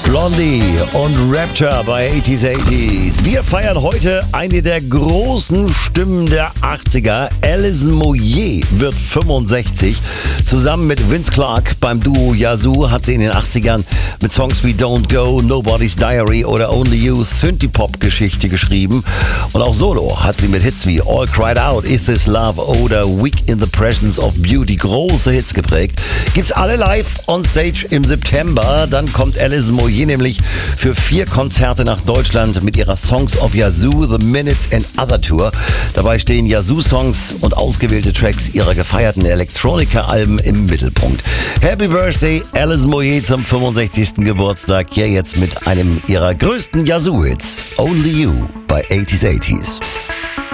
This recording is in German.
Blondie und Rapture bei 80s. Wir feiern heute eine der großen Stimmen der 80er. Alison Moyet wird 65. Zusammen mit Vince Clarke beim Duo Yazoo hat sie in den 80ern mit Songs wie Don't Go, Nobody's Diary oder Only You Synthie-Pop-Geschichte geschrieben. Und auch solo hat sie mit Hits wie All Cried Out, Is This Love oder Weak in the Presence of Beauty große Hits geprägt. Gibt's alle live on stage im September. Dann kommt Alison Moyet nämlich für 4 Konzerte nach Deutschland mit ihrer Songs of Yazoo, The Minutes and Other Tour. Dabei stehen Yazoo-Songs und ausgewählte Tracks ihrer gefeierten Electronica-Alben im Mittelpunkt. Happy Birthday, Alison Moyet zum 65. Geburtstag. Hier jetzt mit einem ihrer größten Yazoo-Hits, Only You bei 80s.